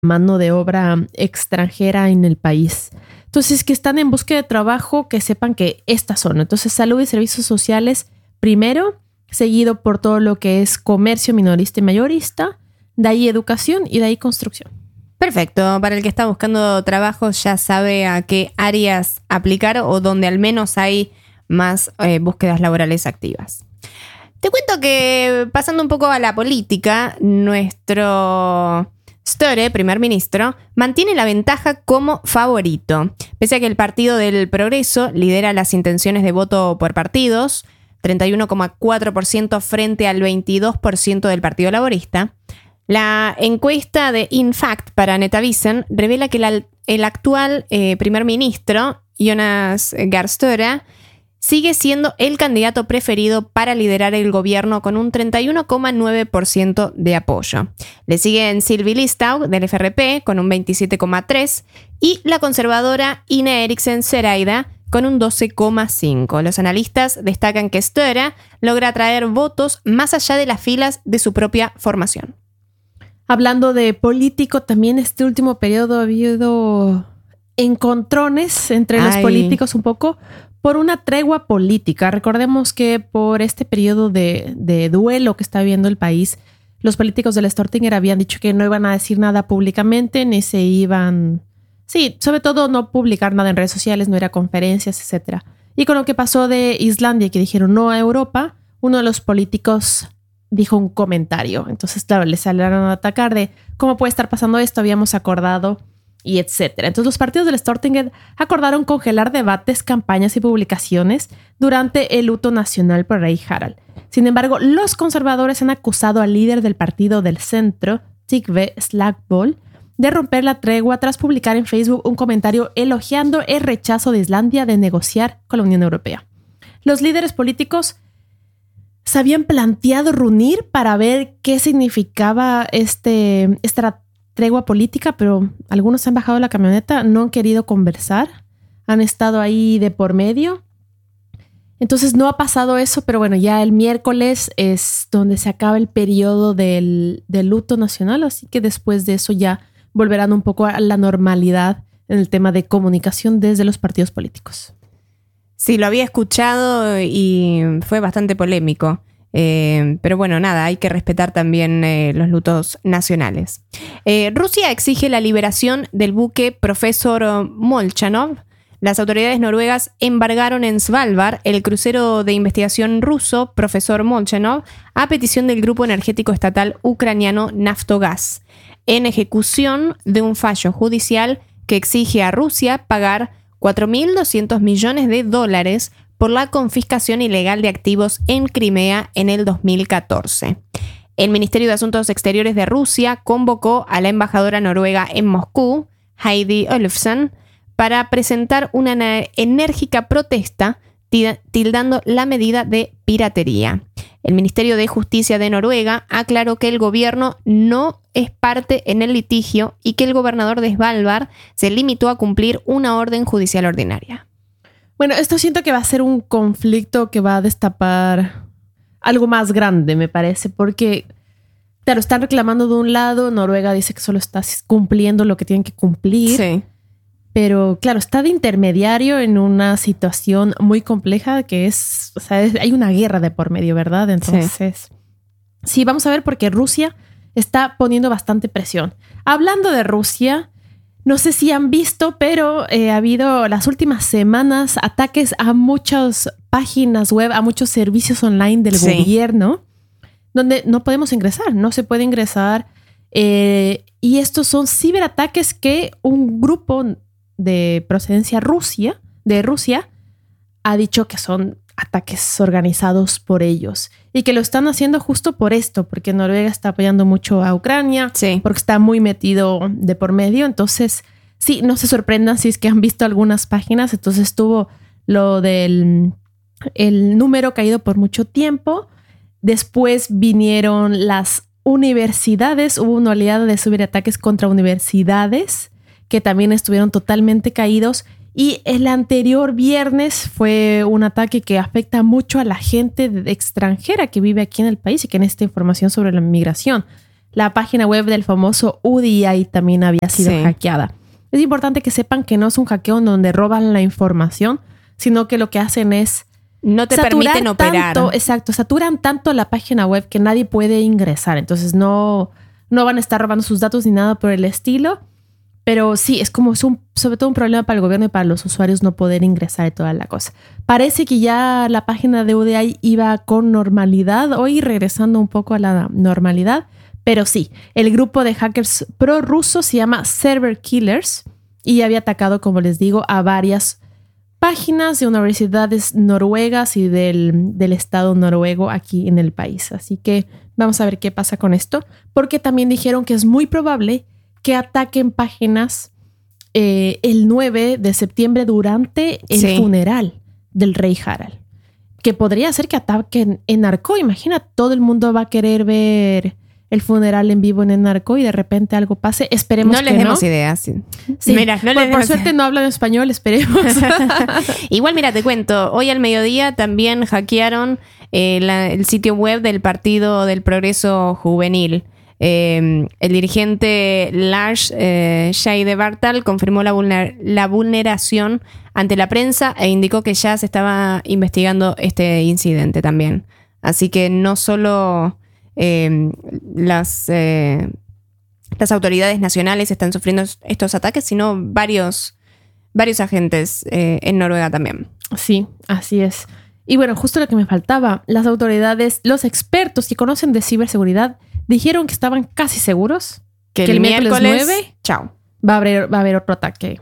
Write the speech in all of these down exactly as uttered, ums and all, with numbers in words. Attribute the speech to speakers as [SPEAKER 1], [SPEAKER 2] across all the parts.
[SPEAKER 1] mano de obra extranjera en el país. Entonces, que están en búsqueda de trabajo, que sepan que estas son. Entonces, salud y servicios sociales primero, seguido por todo lo que es comercio minorista y mayorista, de ahí educación y de ahí construcción.
[SPEAKER 2] Perfecto. Para el que está buscando trabajo ya sabe a qué áreas aplicar o donde al menos hay más eh, búsquedas laborales activas. Te cuento que, pasando un poco a la política, nuestro Støre, primer ministro, mantiene la ventaja como favorito. Pese a que el Partido del Progreso lidera las intenciones de voto por partidos, treinta y uno coma cuatro por ciento frente al veintidós por ciento del Partido Laborista, la encuesta de InFact para Netavisen revela que la, el actual eh, primer ministro, Jonas Gahr Støre, sigue siendo el candidato preferido para liderar el gobierno con un treinta y uno coma nueve por ciento de apoyo. Le siguen Sylvi Listhaug del F R P con un veintisiete coma tres por ciento y la conservadora Ine Eriksen Søreide con un doce coma cinco por ciento. Los analistas destacan que Støre logra atraer votos más allá de las filas de su propia formación.
[SPEAKER 1] Hablando de político, también este último periodo ha habido encontrones entre los
[SPEAKER 2] Ay.
[SPEAKER 1] políticos un poco por una tregua política. Recordemos que por este periodo de, de duelo que está viviendo el país, los políticos del Stortinget habían dicho que no iban a decir nada públicamente, ni se iban... Sí, sobre todo no publicar nada en redes sociales, no ir a conferencias, etcétera. Y con lo que pasó de Islandia, que dijeron no a Europa, uno de los políticos dijo un comentario. Entonces, claro, les salieron a atacar de cómo puede estar pasando esto, habíamos acordado, y etcétera. Entonces, los partidos del Stortinget acordaron congelar debates, campañas y publicaciones durante el luto nacional por Rey Harald. Sin embargo, los conservadores han acusado al líder del partido del centro, Trygve Slagsvold, de romper la tregua tras publicar en Facebook un comentario elogiando el rechazo de Islandia de negociar con la Unión Europea. Los líderes políticos se habían planteado reunir para ver qué significaba este, esta tregua política, pero algunos han bajado la camioneta, no han querido conversar, han estado ahí de por medio. Entonces no ha pasado eso, pero bueno, ya el miércoles es donde se acaba el periodo del, del luto nacional, así que después de eso ya volverán un poco a la normalidad en el tema de comunicación desde los partidos políticos.
[SPEAKER 2] Sí, lo había escuchado y fue bastante polémico. Eh, pero bueno, nada, hay que respetar también eh, los lutos nacionales. Eh, Rusia exige la liberación del buque Profesor Molchanov. Las autoridades noruegas embargaron en Svalbard el crucero de investigación ruso Profesor Molchanov a petición del grupo energético estatal ucraniano Naftogaz, en ejecución de un fallo judicial que exige a Rusia pagar cuatro mil doscientos millones de dólares por la confiscación ilegal de activos en Crimea en el dos mil catorce. El Ministerio de Asuntos Exteriores de Rusia convocó a la embajadora noruega en Moscú, Heidi Olufsen, para presentar una enérgica protesta tildando la medida de piratería. El Ministerio de Justicia de Noruega aclaró que el gobierno no es parte en el litigio y que el gobernador de Svalbard se limitó a cumplir una orden judicial ordinaria.
[SPEAKER 1] Bueno, esto siento que va a ser un conflicto que va a destapar algo más grande, me parece, porque, claro, están reclamando de un lado, Noruega dice que solo está cumpliendo lo que tienen que cumplir,
[SPEAKER 2] sí.
[SPEAKER 1] Pero, claro, está de intermediario en una situación muy compleja que es, o sea, es, hay una guerra de por medio, ¿verdad? Entonces, sí. sí, vamos a ver porque Rusia está poniendo bastante presión. Hablando de Rusia, no sé si han visto, pero eh, ha habido las últimas semanas ataques a muchas páginas web, a muchos servicios online del sí. gobierno, donde no podemos ingresar, no se puede ingresar. Eh, y estos son ciberataques que un grupo de procedencia Rusia, de Rusia ha dicho que son ataques organizados por ellos y que lo están haciendo justo por esto, porque Noruega está apoyando mucho a Ucrania,
[SPEAKER 2] sí.
[SPEAKER 1] porque está muy metido de por medio. Entonces, sí, no se sorprendan si es que han visto algunas páginas. Entonces tuvo lo del el número caído por mucho tiempo. Después vinieron las universidades. Hubo una oleada de ciberataques contra universidades que también estuvieron totalmente caídos. Y el anterior viernes fue un ataque que afecta mucho a la gente extranjera que vive aquí en el país y que necesita información sobre la migración. la página web del famoso U D I también había sido
[SPEAKER 2] Sí.
[SPEAKER 1] hackeada. Es importante que sepan que no es un hackeo en donde roban la información, sino que lo que hacen es
[SPEAKER 2] No te
[SPEAKER 1] saturar
[SPEAKER 2] permiten operar.
[SPEAKER 1] tanto, exacto, saturan tanto la página web que nadie puede ingresar. Entonces no, no van a estar robando sus datos ni nada por el estilo. Pero sí, es como es un, sobre todo un problema para el gobierno y para los usuarios no poder ingresar y toda la cosa. Parece que ya la página de U D I iba con normalidad, hoy regresando un poco a la normalidad. Pero sí, el grupo de hackers prorrusos se llama Server Killers y había atacado, como les digo, a varias páginas de universidades noruegas y del, del estado noruego aquí en el país. Así que vamos a ver qué pasa con esto, porque también dijeron que es muy probable que ataquen páginas eh, el nueve de septiembre durante el
[SPEAKER 2] Sí.
[SPEAKER 1] funeral del rey Harald. Que podría ser que ataquen en Narco. Imagina, todo el mundo va a querer ver el funeral en vivo en Narco y de repente algo pase. Esperemos
[SPEAKER 2] No
[SPEAKER 1] que
[SPEAKER 2] les
[SPEAKER 1] no.
[SPEAKER 2] demos ideas. Sí.
[SPEAKER 1] Sí.
[SPEAKER 2] Mira, no les
[SPEAKER 1] por, por
[SPEAKER 2] demos
[SPEAKER 1] suerte
[SPEAKER 2] ideas.
[SPEAKER 1] no hablan español, esperemos.
[SPEAKER 2] Igual, mira, te cuento. Hoy al mediodía también hackearon eh, la- el sitio web del Partido del Progreso Juvenil. Eh, el dirigente Lars eh, Scheide Bartal confirmó la, vulner- la vulneración ante la prensa e indicó que ya se estaba investigando este incidente también. Así que no solo eh, las, eh, las autoridades nacionales están sufriendo estos ataques, sino varios, varios agentes eh, en Noruega también.
[SPEAKER 1] Sí, así es. Y bueno, justo lo que me faltaba, las autoridades, los expertos que conocen de ciberseguridad dijeron que estaban casi seguros
[SPEAKER 2] Que,
[SPEAKER 1] que el miércoles nueve
[SPEAKER 2] chao.
[SPEAKER 1] va a haber, va a haber otro ataque.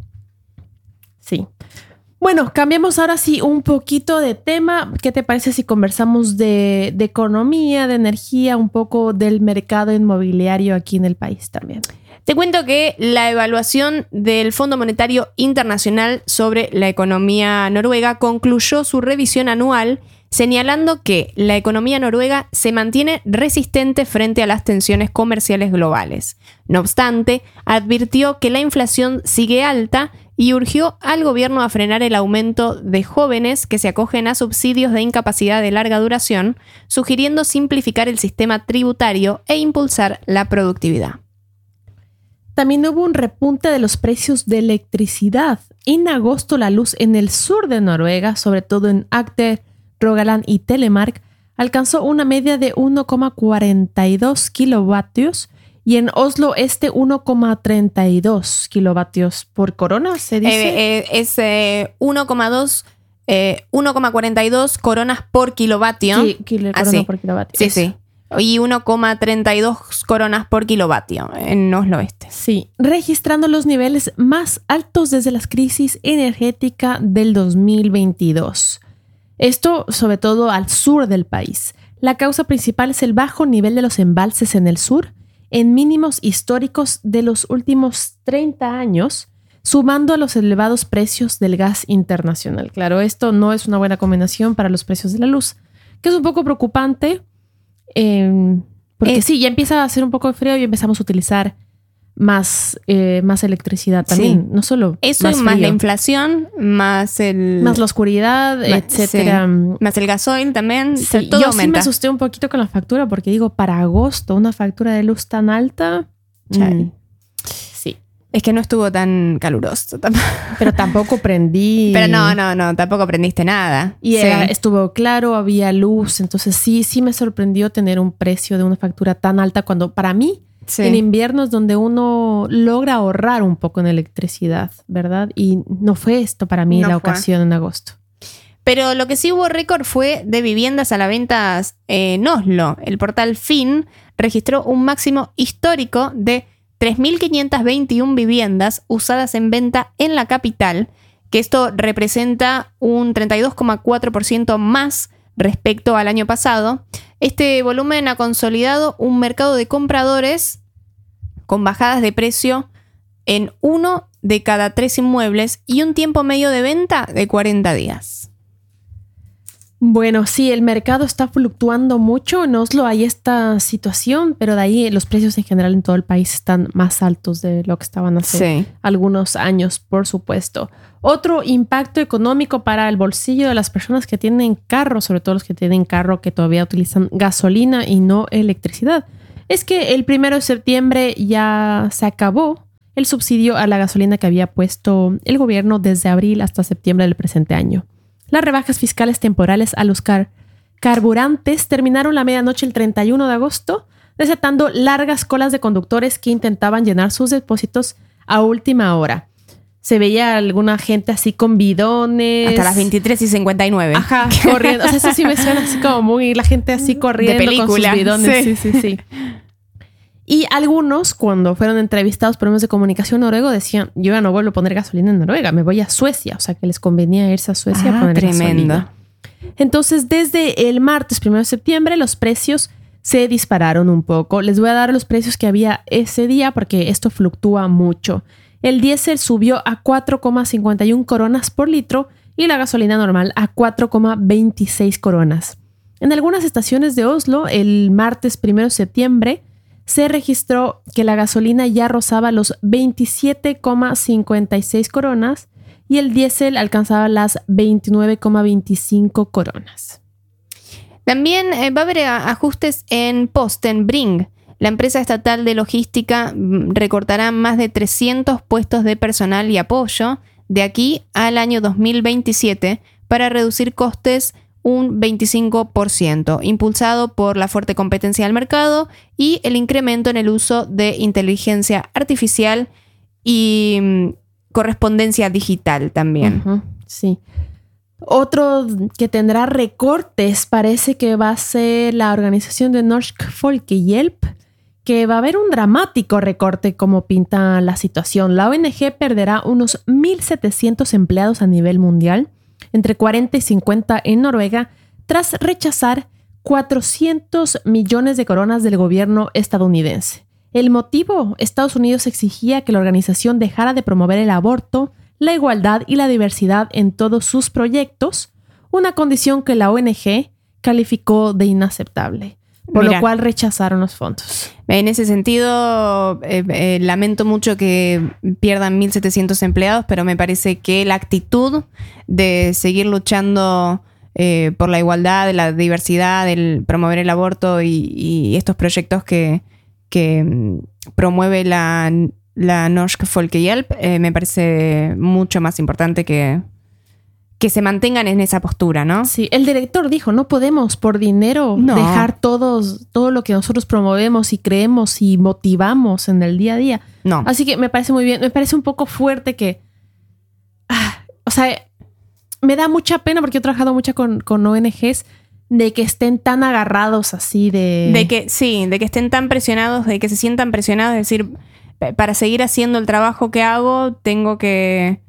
[SPEAKER 1] Sí. Bueno, cambiamos ahora sí un poquito de tema. ¿Qué te parece si conversamos de, de economía, de energía, un poco del mercado inmobiliario aquí en el país también?
[SPEAKER 2] Te cuento que la evaluación del Fondo Monetario Internacional sobre la economía noruega concluyó su revisión anual, señalando que la economía noruega se mantiene resistente frente a las tensiones comerciales globales. No obstante, advirtió que la inflación sigue alta y urgió al gobierno a frenar el aumento de jóvenes que se acogen a subsidios de incapacidad de larga duración, sugiriendo simplificar el sistema tributario e impulsar la productividad.
[SPEAKER 1] También hubo un repunte de los precios de electricidad. En agosto, la luz en el sur de Noruega, sobre todo en Agder, Rogaland y Telemark, alcanzó una media de uno coma cuarenta y dos kilovatios y en Oslo Este uno coma treinta y dos kilovatios por corona, se dice.
[SPEAKER 2] Eh, eh, es eh, uno coma dos, eh, uno coma cuarenta y dos coronas por kilovatio.
[SPEAKER 1] Ki- kilo-
[SPEAKER 2] Ah,
[SPEAKER 1] corona
[SPEAKER 2] sí.
[SPEAKER 1] por kilovatio.
[SPEAKER 2] Sí,
[SPEAKER 1] Eso.
[SPEAKER 2] sí. Y uno coma treinta y dos coronas por kilovatio en Oslo Este.
[SPEAKER 1] Sí, registrando los niveles más altos desde la crisis energética del dos mil veintidós. Esto sobre todo al sur del país. La causa principal es el bajo nivel de los embalses en el sur, en mínimos históricos de los últimos treinta años, sumando a los elevados precios del gas internacional. Claro, esto no es una buena combinación para los precios de la luz, que es un poco preocupante, eh, porque
[SPEAKER 2] Eh.
[SPEAKER 1] sí, ya empieza a hacer un poco de frío y empezamos a utilizar más, eh, más electricidad también,
[SPEAKER 2] Sí.
[SPEAKER 1] no solo
[SPEAKER 2] Eso
[SPEAKER 1] más
[SPEAKER 2] más, más la
[SPEAKER 1] frío.
[SPEAKER 2] inflación, más el,
[SPEAKER 1] Más la oscuridad,
[SPEAKER 2] Ma-
[SPEAKER 1] etcétera.
[SPEAKER 2] más el gasoil también.
[SPEAKER 1] Sí,
[SPEAKER 2] o sea, todo
[SPEAKER 1] yo sí me
[SPEAKER 2] aumenta.
[SPEAKER 1] asusté un poquito con la factura porque digo, para agosto, una factura de luz tan alta.
[SPEAKER 2] Chale.
[SPEAKER 1] mm, sí,
[SPEAKER 2] Es que no estuvo tan caluroso. tampoco.
[SPEAKER 1] pero tampoco prendí.
[SPEAKER 2] Pero no, no, no, tampoco aprendiste nada.
[SPEAKER 1] Y
[SPEAKER 2] Sí.
[SPEAKER 1] era- estuvo claro, había luz. Entonces sí, sí me sorprendió tener un precio de una factura tan alta cuando para mí
[SPEAKER 2] Sí.
[SPEAKER 1] en invierno es donde uno logra ahorrar un poco en electricidad, ¿verdad? Y no fue esto para mí
[SPEAKER 2] No
[SPEAKER 1] la
[SPEAKER 2] fue.
[SPEAKER 1] ocasión en agosto.
[SPEAKER 2] Pero lo que sí hubo récord fue de viviendas a la venta en Oslo. El portal Finn registró un máximo histórico de tres mil quinientas veintiuna viviendas usadas en venta en la capital, que esto representa un treinta y dos coma cuatro por ciento más respecto al año pasado. Este volumen ha consolidado un mercado de compradores con bajadas de precio en uno de cada tres inmuebles y un tiempo medio de venta de cuarenta días.
[SPEAKER 1] Bueno, sí, el mercado está fluctuando mucho. En Oslo hay esta situación, pero de ahí los precios en general en todo el país están más altos de lo que estaban hace
[SPEAKER 2] Sí.
[SPEAKER 1] algunos años, por supuesto. Otro impacto económico para el bolsillo de las personas que tienen carro, sobre todo los que tienen carro que todavía utilizan gasolina y no electricidad, es que el primero de septiembre ya se acabó el subsidio a la gasolina que había puesto el gobierno desde abril hasta septiembre del presente año. Las rebajas fiscales temporales a los car- carburantes terminaron la medianoche el treinta y uno de agosto, desatando largas colas de conductores que intentaban llenar sus depósitos a última hora. Se veía alguna gente así con bidones.
[SPEAKER 2] Hasta las veintitrés y cincuenta y nueve.
[SPEAKER 1] Ajá, corriendo. O sea, eso sí me suena así como muy... La gente así corriendo
[SPEAKER 2] de película,
[SPEAKER 1] con sus bidones. Sí, sí, sí. sí. Y algunos, cuando fueron entrevistados por medios de comunicación noruego, decían, yo ya no vuelvo a poner gasolina en Noruega, me voy a Suecia. O sea, que les convenía irse a Suecia
[SPEAKER 2] ah,
[SPEAKER 1] a poner
[SPEAKER 2] tremendo.
[SPEAKER 1] gasolina. Entonces, desde el martes primero de septiembre, los precios se dispararon un poco. Les voy a dar los precios que había ese día porque esto fluctúa mucho. El diésel subió a cuatro coma cincuenta y una coronas por litro y la gasolina normal a cuatro coma veintiséis coronas. En algunas estaciones de Oslo, el martes primero de septiembre, se registró que la gasolina ya rozaba los veintisiete coma cincuenta y seis coronas y el diésel alcanzaba las veintinueve coma veinticinco coronas.
[SPEAKER 2] También eh, va a haber ajustes en Posten Bring. La empresa estatal de logística recortará más de trescientos puestos de personal y apoyo de aquí al año dos mil veintisiete para reducir costes un veinticinco por ciento, impulsado por la fuerte competencia del mercado y el incremento en el uso de inteligencia artificial y mm, correspondencia digital también.
[SPEAKER 1] Uh-huh, sí. Otro que tendrá recortes parece que va a ser la organización de Norsk Folkehjälp, que va a haber un dramático recorte como pinta la situación. La O N G perderá unos mil setecientos empleados a nivel mundial, entre cuarenta y cincuenta en Noruega, tras rechazar cuatrocientos millones de coronas del gobierno estadounidense. El motivo: Estados Unidos exigía que la organización dejara de promover el aborto, la igualdad y la diversidad en todos sus proyectos, una condición que la O N G calificó de inaceptable, por
[SPEAKER 2] Mira,
[SPEAKER 1] lo cual rechazaron los fondos.
[SPEAKER 2] En ese sentido, eh, eh, lamento mucho que pierdan mil setecientos empleados, pero me parece que la actitud de seguir luchando eh, por la igualdad, la diversidad, el promover el aborto y, y estos proyectos que, que mm, promueve la, la Norsk Folkehjälp, eh, me parece mucho más importante que... que se mantengan en esa postura, ¿no?
[SPEAKER 1] Sí, el director dijo, no podemos por dinero
[SPEAKER 2] no.
[SPEAKER 1] dejar todos, todo lo que nosotros promovemos y creemos y motivamos en el día a día.
[SPEAKER 2] No.
[SPEAKER 1] Así que me parece muy bien, me parece un poco fuerte que... Ah, o sea, me da mucha pena porque he trabajado mucho con, con O N Ges de que estén tan agarrados así de...
[SPEAKER 2] De que, sí, de que estén tan presionados, de que se sientan presionados, es decir, para seguir haciendo el trabajo que hago, tengo que...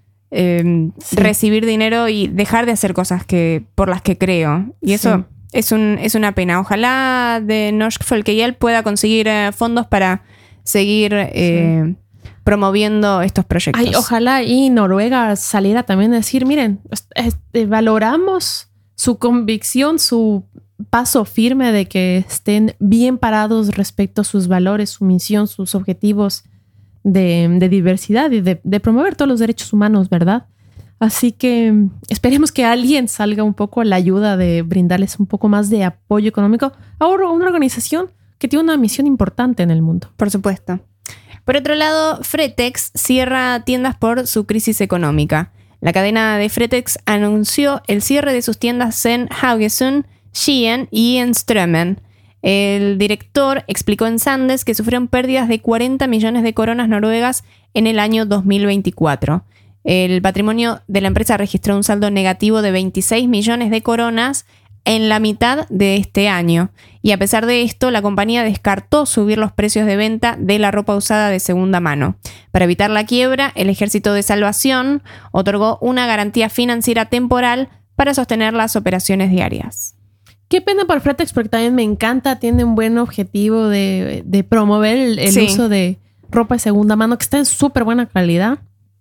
[SPEAKER 2] Eh, sí. recibir dinero y dejar de hacer cosas que por las que creo. Y eso sí. es, un, es una pena. Ojalá de Norsk Folkehjälp pueda conseguir eh, fondos para seguir eh, sí. promoviendo estos proyectos.
[SPEAKER 1] Ay, ojalá y Noruega saliera también a decir, miren, este, valoramos su convicción, su paso firme de que estén bien parados respecto a sus valores, su misión, sus objetivos De, de diversidad y de, de promover todos los derechos humanos, ¿verdad? Así que esperemos que alguien salga un poco a la ayuda de brindarles un poco más de apoyo económico a una organización que tiene una misión importante en el mundo.
[SPEAKER 2] Por supuesto. Por otro lado, Fretex cierra tiendas por su crisis económica. La cadena de Fretex anunció el cierre de sus tiendas en Haugesund, Skien y en Strømmen. El director explicó en Sandes que sufrieron pérdidas de cuarenta millones de coronas noruegas en el año dos mil veinticuatro. El patrimonio de la empresa registró un saldo negativo de veintiséis millones de coronas en la mitad de este año. Y a pesar de esto, la compañía descartó subir los precios de venta de la ropa usada de segunda mano. Para evitar la quiebra, el Ejército de Salvación otorgó una garantía financiera temporal para sostener las operaciones diarias.
[SPEAKER 1] Qué pena por Fretex porque también me encanta, tiene un buen objetivo de, de promover el, el
[SPEAKER 2] sí.
[SPEAKER 1] uso de ropa de segunda mano que está en súper buena calidad.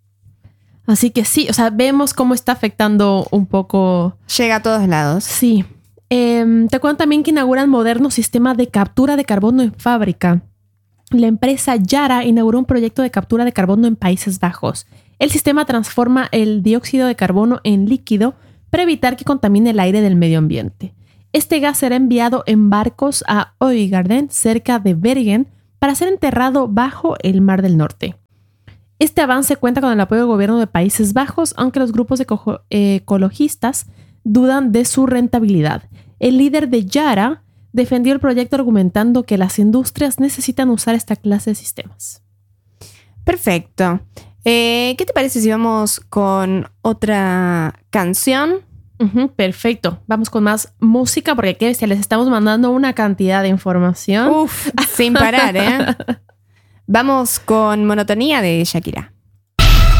[SPEAKER 1] Así que sí, o sea, vemos cómo está afectando un poco.
[SPEAKER 2] Llega a todos lados.
[SPEAKER 1] Sí. Eh, te cuento también que inauguran moderno sistema de captura de carbono en fábrica. La empresa Yara inauguró un proyecto de captura de carbono en Países Bajos. El sistema transforma el dióxido de carbono en líquido para evitar que contamine el aire del medio ambiente. Este gas será enviado en barcos a Øygarden, cerca de Bergen, para ser enterrado bajo el Mar del Norte. Este avance cuenta con el apoyo del gobierno de Países Bajos, aunque los grupos eco- ecologistas dudan de su rentabilidad. El líder de Yara defendió el proyecto argumentando que las industrias necesitan usar esta clase de sistemas.
[SPEAKER 2] Perfecto. Eh, ¿Qué te parece si vamos con otra canción?
[SPEAKER 1] Uh-huh, perfecto. Vamos con más música porque qué bestia, les estamos mandando una cantidad de información.
[SPEAKER 2] Uf, sin parar, ¿eh? Vamos con Monotonía de Shakira.